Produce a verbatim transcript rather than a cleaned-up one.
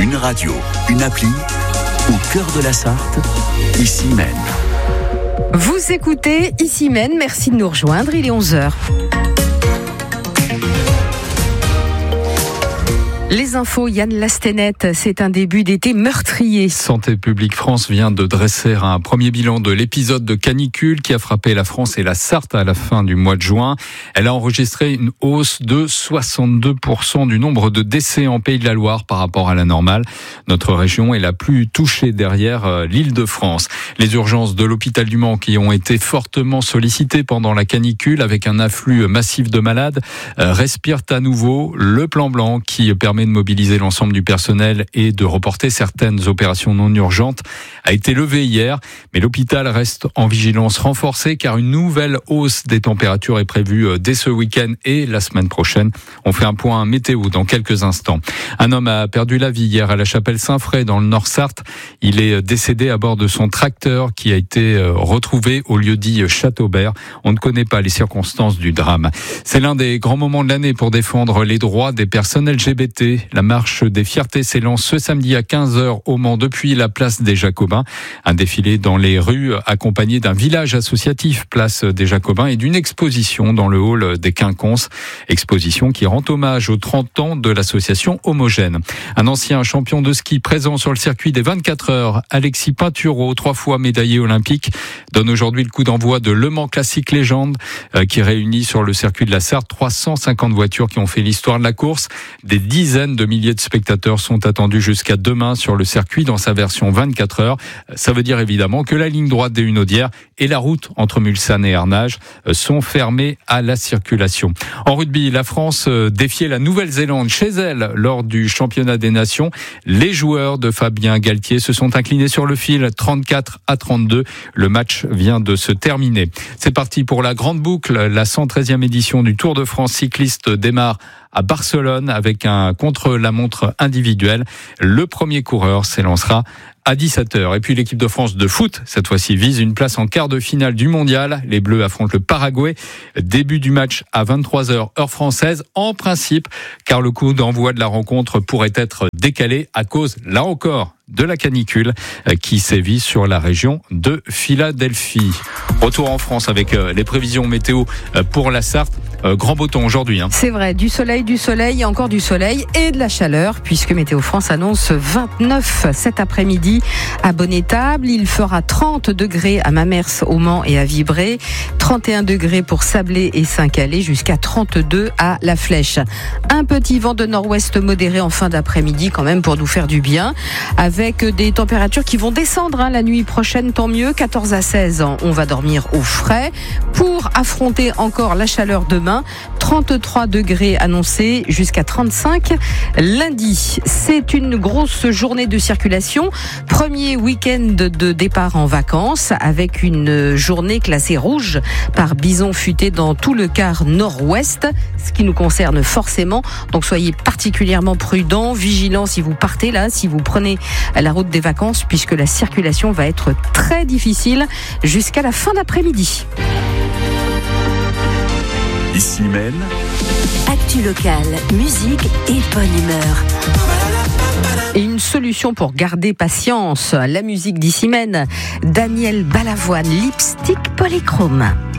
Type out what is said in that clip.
Une radio, une appli, au cœur de la Sarthe, ici Maine. Vous écoutez Ici Maine, merci de nous rejoindre, il est onze heures. Les infos, Yann Lastenette, c'est un début d'été meurtrier. Santé publique France vient de dresser un premier bilan de l'épisode de canicule qui a frappé la France et la Sarthe à la fin du mois de juin. Elle a enregistré une hausse de soixante-deux pour cent du nombre de décès en Pays de la Loire par rapport à la normale. Notre région est la plus touchée derrière l'Île-de-France. Les urgences de l'hôpital du Mans qui ont été fortement sollicitées pendant la canicule avec un afflux massif de malades respirent à nouveau. Le plan blanc qui permet de mobiliser l'ensemble du personnel et de reporter certaines opérations non urgentes a été levé hier, mais l'hôpital reste en vigilance renforcée car une nouvelle hausse des températures est prévue dès ce week-end et la semaine prochaine. On fait un point météo dans quelques instants. Un homme a perdu la vie hier à la chapelle Saint-Fray dans le Nord-Sarthe. Il est décédé à bord de son tracteur qui a été retrouvé au lieu-dit Châteaubert. On ne connaît pas les circonstances du drame. C'est l'un des grands moments de l'année pour défendre les droits des personnes L G B T. La marche des fiertés s'élance ce samedi à quinze heures au Mans depuis la place des Jacobins. Un défilé dans les rues accompagné d'un village associatif place des Jacobins et d'une exposition dans le hall des Quinconces. Exposition qui rend hommage aux trente ans de l'association Homogène. Un ancien champion de ski présent sur le circuit des vingt-quatre heures, Alexis Pinturo, trois fois médaillé olympique, donne aujourd'hui le coup d'envoi de Le Mans Classique Légende qui réunit sur le circuit de la Sarthe trois cent cinquante voitures qui ont fait l'histoire de la course. Des dizaines de milliers de spectateurs sont attendus jusqu'à demain sur le circuit dans sa version vingt-quatre heures. Ça veut dire évidemment que la ligne droite des Hunaudières et la route entre Mulsanne et Arnage sont fermées à la circulation. En rugby, la France défiait la Nouvelle-Zélande chez elle lors du championnat des nations. Les joueurs de Fabien Galtier se sont inclinés sur le fil trente-quatre à trente-deux. Le match vient de se terminer. C'est parti pour la grande boucle. La cent treizième édition du Tour de France cycliste démarre à Barcelone avec un contre-la-montre individuel. Le premier coureur s'élancera à dix-sept heures. Et puis l'équipe de France de foot, cette fois-ci, vise une place en quart de finale du mondial. Les Bleus affrontent le Paraguay. Début du match à vingt-trois heures, heure française, en principe, car le coup d'envoi de la rencontre pourrait être décalé à cause, là encore, de la canicule qui sévit sur la région de Philadelphie. Retour en France avec les prévisions météo pour la Sarthe. Grand beau temps aujourd'hui. Hein. C'est vrai, du soleil, du soleil, et encore du soleil et de la chaleur, puisque Météo France annonce vingt-neuf cet après-midi à Bonnétable. Il fera trente degrés à Mamers, au Mans et à Vibré, trente et un degrés pour Sablé et Saint-Calais, jusqu'à trente-deux à La Flèche. Un petit vent de nord-ouest modéré en fin d'après-midi quand même pour nous faire du bien, avec des températures qui vont descendre hein, la nuit prochaine, tant mieux, quatorze à seize, on va dormir au frais. Pour affronter encore la chaleur demain, trente-trois degrés annoncés jusqu'à trente-cinq lundi. C'est une grosse journée de circulation. Premier week-end de départ en vacances avec une journée classée rouge par bison futé dans tout le quart nord-ouest, ce qui nous concerne forcément. Donc soyez particulièrement prudents, vigilants si vous partez là, si vous prenez la route des vacances, puisque la circulation va être très difficile jusqu'à la fin d'après-midi. Ici Maine. Actu locale, musique et bonne humeur. Et une solution pour garder patience, la musique d'Ici Maine, Daniel Balavoine, Lipstick Polychrome.